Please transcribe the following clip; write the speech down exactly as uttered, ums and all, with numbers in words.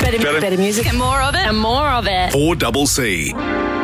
Better, better music. And more of it. And more of it. four C C.